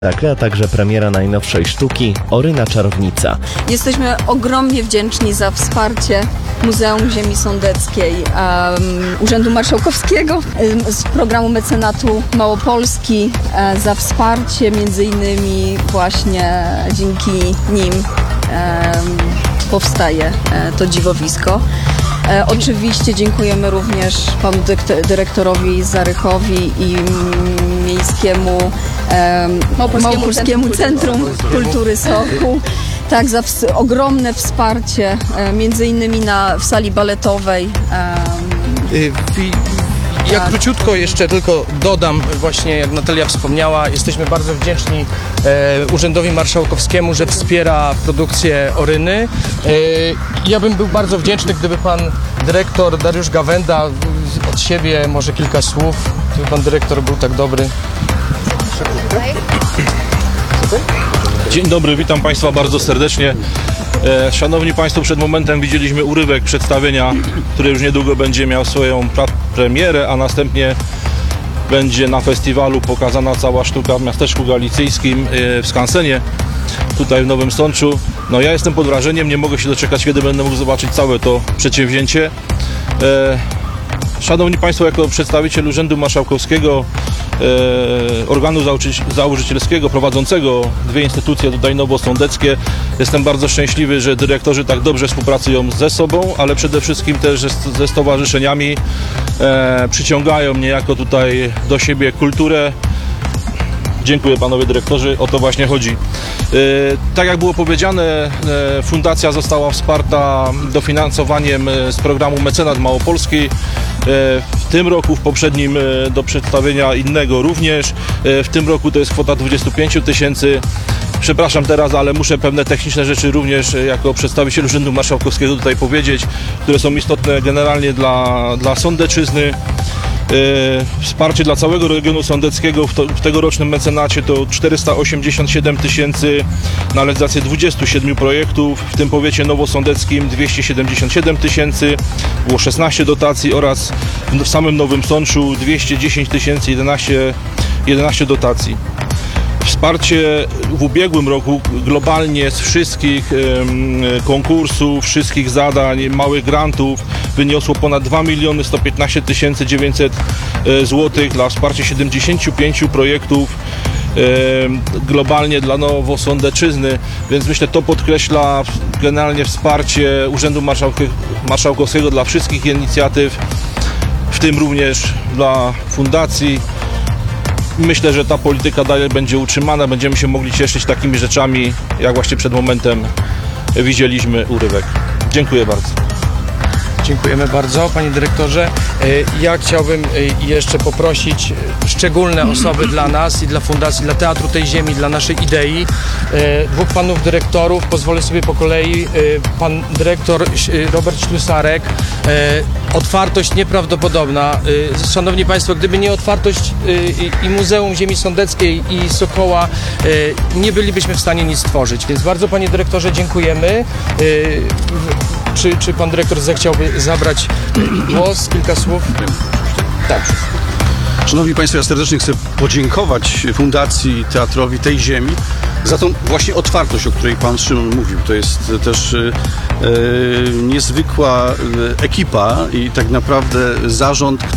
a także premiera najnowszej sztuki Oryna Czarownica. Jesteśmy ogromnie wdzięczni za wsparcie Muzeum Ziemi Sądeckiej, Urzędu Marszałkowskiego, z programu Mecenatu Małopolski, za wsparcie między innymi właśnie dzięki nim powstaje to dziwowisko. Oczywiście dziękujemy również panu dyrektorowi Zarychowi i Miejskiemu Małopolskiemu Centrum Kultury Sokół. Tak, za ogromne wsparcie, między innymi w sali baletowej. Ja króciutko jeszcze tylko dodam, właśnie jak Natalia wspomniała, jesteśmy bardzo wdzięczni Urzędowi Marszałkowskiemu, że wspiera produkcję Oryny. Ja bym był bardzo wdzięczny, gdyby pan dyrektor Dariusz Gawenda od siebie może kilka słów, gdyby pan dyrektor był tak dobry. Dzień dobry, witam Państwa bardzo serdecznie. Szanowni Państwo, przed momentem widzieliśmy urywek przedstawienia, które już niedługo będzie miał swoją premierę, a następnie będzie na festiwalu pokazana cała sztuka w miasteczku galicyjskim w Skansenie, tutaj w Nowym Sączu. No ja jestem pod wrażeniem, nie mogę się doczekać, kiedy będę mógł zobaczyć całe to przedsięwzięcie. Szanowni Państwo, jako przedstawiciel Urzędu Marszałkowskiego, organu założycielskiego prowadzącego dwie instytucje tutaj nowosądeckie, jestem bardzo szczęśliwy, że dyrektorzy tak dobrze współpracują ze sobą, ale przede wszystkim też ze stowarzyszeniami, przyciągają niejako tutaj do siebie kulturę. Dziękuję panowie dyrektorzy, o to właśnie chodzi. Tak jak było powiedziane, fundacja została wsparta dofinansowaniem z programu Mecenat Małopolski. W tym roku, w poprzednim do przedstawienia innego również. W tym roku to jest kwota 25 000. Przepraszam teraz, ale muszę pewne techniczne rzeczy również jako przedstawiciel Urzędu Marszałkowskiego tutaj powiedzieć, które są istotne generalnie dla Sądeczyzny. Wsparcie dla całego regionu sądeckiego w tegorocznym mecenacie to 487 000 na realizację 27 projektów, w tym powiecie nowosądeckim 277 000, było 16 dotacji oraz w samym Nowym Sączu 210 000, 11 dotacji. Wsparcie w ubiegłym roku globalnie z wszystkich konkursów, wszystkich zadań, małych grantów wyniosło ponad 2 115 900 zł dla wsparcia 75 projektów globalnie dla Nowosądeczyzny, więc myślę, to podkreśla generalnie wsparcie Urzędu Marszałkowskiego dla wszystkich inicjatyw, w tym również dla fundacji. Myślę, że ta polityka dalej będzie utrzymana, będziemy się mogli cieszyć takimi rzeczami, jak właśnie przed momentem widzieliśmy urywek. Dziękuję bardzo. Dziękujemy bardzo, panie dyrektorze. Ja chciałbym jeszcze poprosić szczególne osoby dla nas i dla Fundacji, dla Teatru tej Ziemi, dla naszej idei. Dwóch panów dyrektorów, pozwolę sobie po kolei. Pan dyrektor Robert Ślusarek. Otwartość nieprawdopodobna. Szanowni Państwo, gdyby nie otwartość i Muzeum Ziemi Sądeckiej i Sokoła, nie bylibyśmy w stanie nic stworzyć. Więc bardzo, panie dyrektorze, dziękujemy. Czy pan dyrektor zechciałby zabrać głos, kilka słów? Tak. Szanowni Państwo, ja serdecznie chcę podziękować Fundacji Teatrowi tej Ziemi za tą właśnie otwartość, o której pan Szymon mówił. To jest też niezwykła ekipa i tak naprawdę zarząd,